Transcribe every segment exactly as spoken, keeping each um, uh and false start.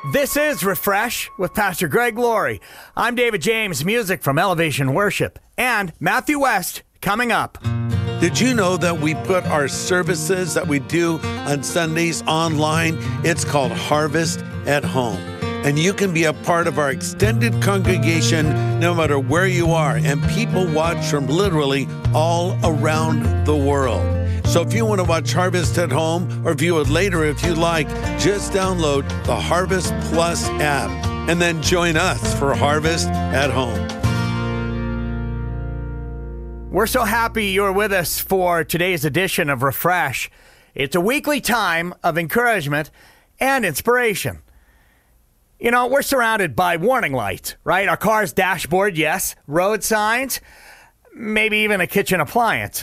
This is Refresh with Pastor Greg Laurie. I'm David James, music from Elevation Worship, and Matthew West coming up. Did you know that we put our services that we do on Sundays online? It's called Harvest at Home. And you can be a part of our extended congregation no matter where you are. And people watch from literally all around the world. So if you want to watch Harvest at Home or view it later if you like, just download the Harvest Plus app and then join us for Harvest at Home. We're so happy you're with us for today's edition of Refresh. It's a weekly time of encouragement and inspiration. You know, we're surrounded by warning lights, right? Our car's dashboard, yes. Road signs, maybe even a kitchen appliance.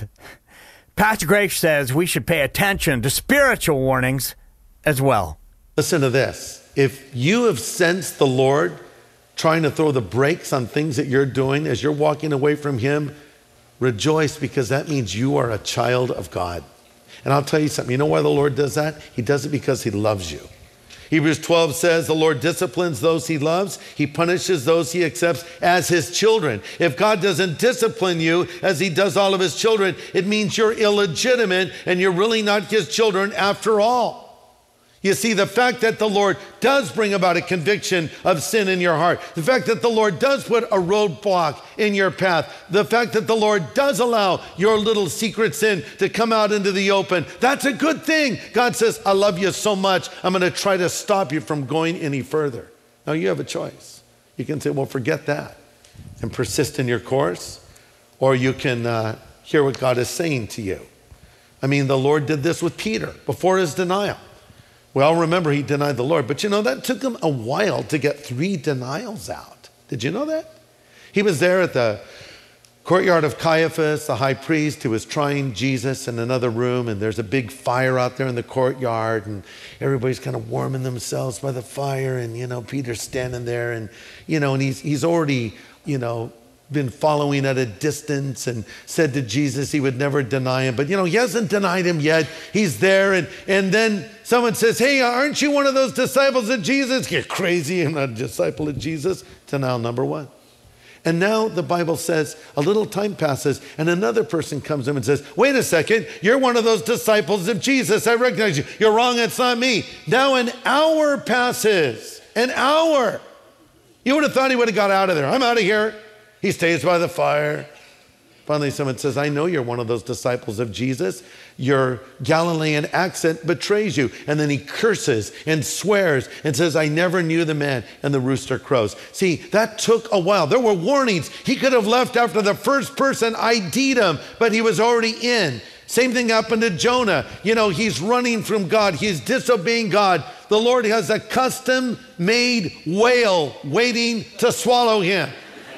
Pastor Greg says we should pay attention to spiritual warnings as well. Listen to this. If you have sensed the Lord trying to throw the brakes on things that you're doing as you're walking away from Him, rejoice, because that means you are a child of God. And I'll tell you something. You know why the Lord does that? He does it because He loves you. Hebrews twelve says the Lord disciplines those He loves. He punishes those He accepts as His children. If God doesn't discipline you as He does all of His children, it means you're illegitimate and you're really not His children after all. You see, the fact that the Lord does bring about a conviction of sin in your heart, the fact that the Lord does put a roadblock in your path, the fact that the Lord does allow your little secret sin to come out into the open, that's a good thing. God says, I love you so much, I'm going to try to stop you from going any further. Now you have a choice. You can say, well, forget that and persist in your course, or you can uh, hear what God is saying to you. I mean, the Lord did this with Peter before his denial. We all remember he denied the Lord, but you know, that took him a while to get three denials out. Did you know that? He was there at the courtyard of Caiaphas, the high priest, who was trying Jesus in another room, and there's a big fire out there in the courtyard, and everybody's kind of warming themselves by the fire, and, you know, Peter's standing there, and, you know, and he's, he's already, you know, been following at a distance and said to Jesus he would never deny him. But, you know, he hasn't denied him yet. He's there. And, and then someone says, hey, aren't you one of those disciples of Jesus? You're crazy. I'm not a disciple of Jesus. Denial number one. And now the Bible says a little time passes and another person comes in and says, wait a second, you're one of those disciples of Jesus. I recognize you. You're wrong. It's not me. Now an hour passes. An hour. You would have thought he would have got out of there. I'm out of here. He stays by the fire. Finally, someone says, I know you're one of those disciples of Jesus. Your Galilean accent betrays you. And then he curses and swears and says, I never knew the man. And the rooster crows. See, that took a while. There were warnings. He could have left after the first person I D'd him, but he was already in. Same thing happened to Jonah. You know, he's running from God. He's disobeying God. The Lord has a custom-made whale waiting to swallow him.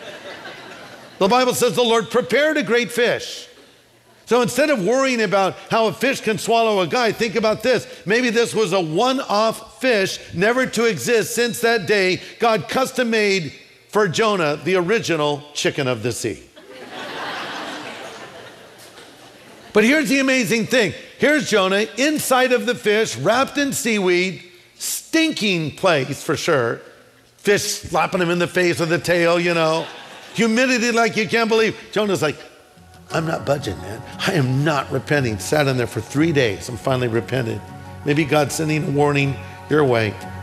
The Bible says the Lord prepared a great fish. So instead of worrying about how a fish can swallow a guy, think about this. Maybe this was a one-off fish, never to exist since that day. God custom made for Jonah the original chicken of the sea. But here's the amazing thing. Here's Jonah inside of the fish, wrapped in seaweed, stinking place for sure. Fish slapping him in the face with the tail, you know. Humidity like you can't believe. Jonah's like, I'm not budging, man. I am not repenting. Sat in there for three days and finally repented. Maybe God's sending a warning your way.